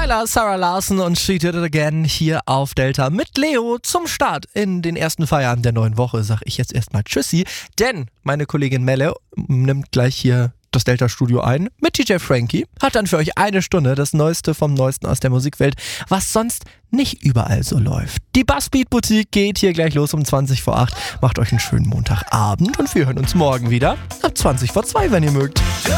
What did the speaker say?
Delilah, Sarah Larson und She Did It Again hier auf Delta mit Leo zum Start in den ersten Feierabend der neuen Woche. Sag ich jetzt erstmal Tschüssi, denn meine Kollegin Melle nimmt gleich hier das Delta-Studio ein mit DJ Frankie, hat dann für euch eine Stunde das Neueste vom Neuesten aus der Musikwelt, was sonst nicht überall so läuft. Die Buzzbeat-Boutique geht hier gleich los um 20 vor 8. Macht euch einen schönen Montagabend und wir hören uns morgen wieder ab 20 vor 2, wenn ihr mögt.